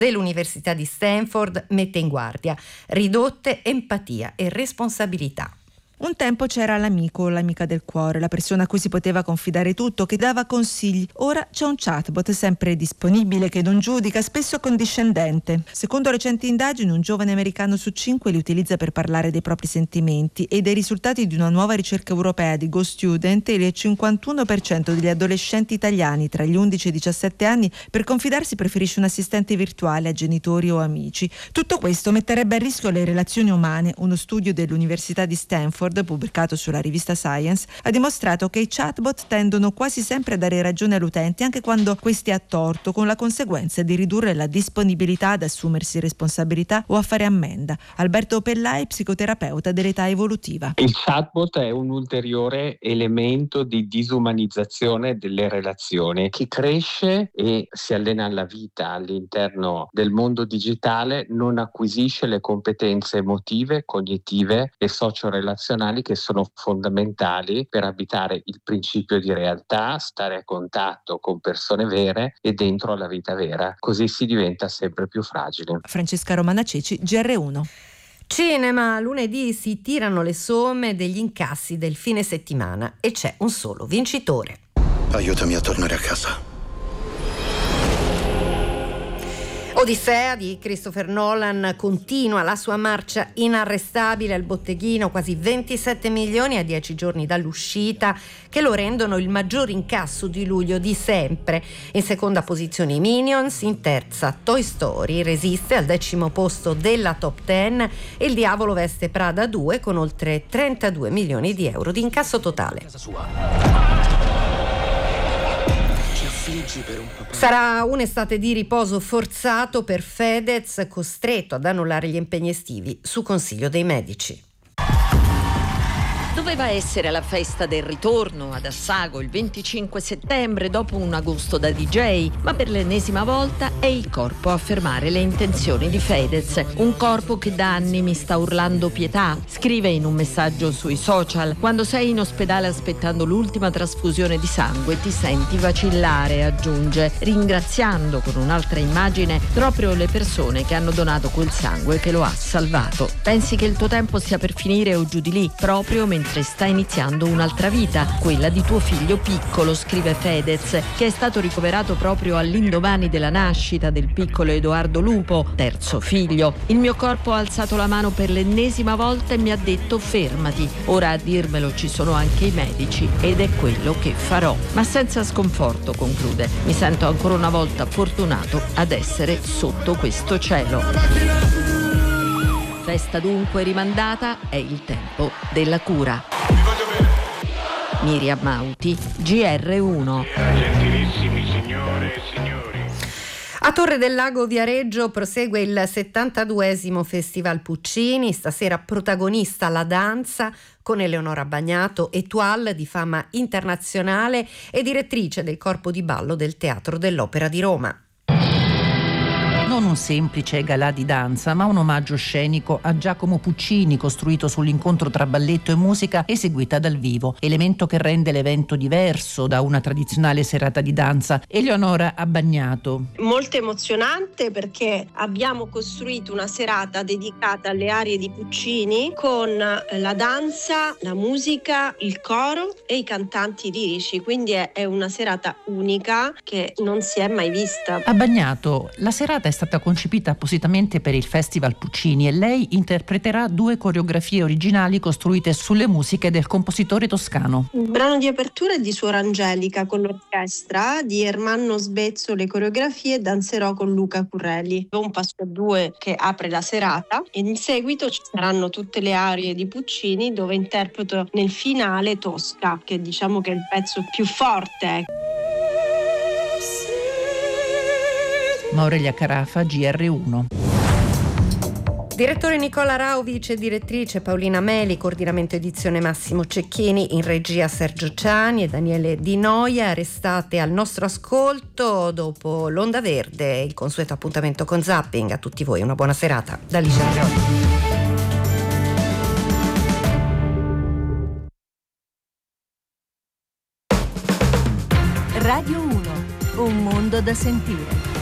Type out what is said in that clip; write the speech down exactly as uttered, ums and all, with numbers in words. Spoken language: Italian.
dell'Università di Stanford mette in guardia: ridotte empatia e responsabilità. Un tempo c'era l'amico o l'amica del cuore, la persona a cui si poteva confidare tutto, che dava consigli. Ora c'è un chatbot sempre disponibile, che non giudica, spesso condiscendente. Secondo recenti indagini, un giovane americano su cinque li utilizza per parlare dei propri sentimenti, e dai risultati di una nuova ricerca europea di Go Student, il cinquantuno per cento degli adolescenti italiani tra gli undici e i diciassette anni per confidarsi preferisce un assistente virtuale a genitori o amici. Tutto questo metterebbe a rischio le relazioni umane. Uno studio dell'Università di Stanford pubblicato sulla rivista Science ha dimostrato che i chatbot tendono quasi sempre a dare ragione all'utente, anche quando questi ha torto, con la conseguenza di ridurre la disponibilità ad assumersi responsabilità o a fare ammenda. Alberto Pellai, psicoterapeuta dell'età evolutiva. Il chatbot è un ulteriore elemento di disumanizzazione delle relazioni. Chi cresce e si allena alla vita all'interno del mondo digitale non acquisisce le competenze emotive, cognitive e socio-relazionali che sono fondamentali per abitare il principio di realtà, stare a contatto con persone vere e dentro la vita vera. Così si diventa sempre più fragili. Francesca Romana Ceci, G R uno. Cinema, lunedì si tirano le somme degli incassi del fine settimana e c'è un solo vincitore. Aiutami a tornare a casa. Odissea di Christopher Nolan continua la sua marcia inarrestabile al botteghino, quasi ventisette milioni a dieci giorni dall'uscita, che lo rendono il maggior incasso di luglio di sempre. In seconda posizione i Minions, in terza Toy Story, resiste al decimo posto della top dieci, e Il Diavolo veste Prada due con oltre trentadue milioni di euro di incasso totale. Sarà un'estate di riposo forzato per Fedez, costretto ad annullare gli impegni estivi su consiglio dei medici. Doveva essere la festa del ritorno ad Assago il venticinque settembre dopo un agosto da D J, ma per l'ennesima volta è il corpo a fermare le intenzioni di Fedez. Un corpo che da anni mi sta urlando pietà, scrive in un messaggio sui social. Quando sei in ospedale aspettando l'ultima trasfusione di sangue ti senti vacillare, aggiunge, ringraziando con un'altra immagine proprio le persone che hanno donato quel sangue che lo ha salvato. Pensi che il tuo tempo stia per finire o giù di lì, proprio mentre sta iniziando un'altra vita, quella di tuo figlio piccolo, scrive Fedez, che è stato ricoverato proprio all'indomani della nascita del piccolo Edoardo Lupo, terzo figlio. Il mio corpo ha alzato la mano per l'ennesima volta e mi ha detto fermati. Ora a dirmelo ci sono anche i medici ed è quello che farò. Ma senza sconforto, conclude. Mi sento ancora una volta fortunato ad essere sotto questo cielo. Festa dunque rimandata, è il tempo della cura. Miriam Mauti, G R uno. Gentilissimi signore e signori. A Torre del Lago Viareggio prosegue il settantaduesimo Festival Puccini, stasera protagonista la danza con Eleonora Bagnato, étoile di fama internazionale e direttrice del corpo di ballo del Teatro dell'Opera di Roma. Non un semplice galà di danza, ma un omaggio scenico a Giacomo Puccini, costruito sull'incontro tra balletto e musica eseguita dal vivo, elemento che rende l'evento diverso da una tradizionale serata di danza. Eleonora Bagnato. Molto emozionante perché abbiamo costruito una serata dedicata alle arie di Puccini con la danza, la musica, il coro e i cantanti lirici, quindi è, è una serata unica che non si è mai vista. A Bagnato, la serata è stata concepita appositamente per il Festival Puccini e lei interpreterà due coreografie originali costruite sulle musiche del compositore toscano. Il brano di apertura è di Suor Angelica con l'orchestra, di Ermanno Sbezzo le coreografie e Danzerò con Luca Currelli. Un passo a due che apre la serata e in seguito ci saranno tutte le arie di Puccini dove interpreto nel finale Tosca, che diciamo che è il pezzo più forte. Aurelia Carafa, G R uno. Direttore Nicola Rauvic e direttrice Paolina Meli, coordinamento edizione Massimo Cecchini, in regia Sergio Ciani e Daniele Di Noia. Restate al nostro ascolto dopo l'Onda Verde, il consueto appuntamento con Zapping. A tutti voi una buona serata. Da Alice Andreotti. Radio uno, un mondo da sentire.